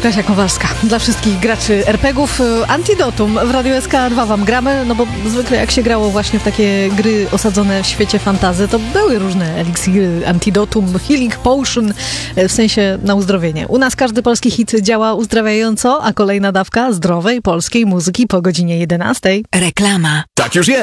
Kasia Kowalska. Dla wszystkich graczy RPGów Antidotum w Radiu SK2 wam gramy, no bo zwykle jak się grało właśnie w takie gry osadzone w świecie fantasy, to były różne eliksiry, Antidotum, Healing Potion, w sensie na uzdrowienie. U nas każdy polski hit działa uzdrawiająco, a kolejna dawka zdrowej polskiej muzyki po godzinie 11. Reklama. Tak już jest!